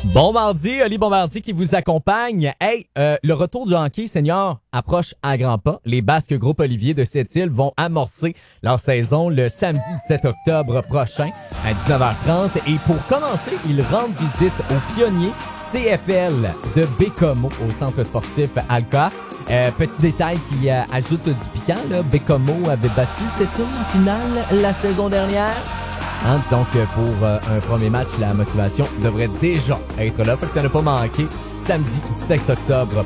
Bon mardi, Oli Bombardier qui vous accompagne. Hey, le retour du hockey senior approche à grands pas. Les Basques Groupe Olivier de Sept-Îles vont amorcer leur saison le samedi 17 octobre prochain à 19h30. Et pour commencer, ils rendent visite aux pionniers CFL de Bécomo au centre sportif Alca. Petit détail qui ajoute du piquant, là, Bécomo avait battu Sept-Îles en finale la saison dernière. Disons que pour un premier match, la motivation devrait déjà être là. Fait que ça n'a pas manqué. Samedi 17 octobre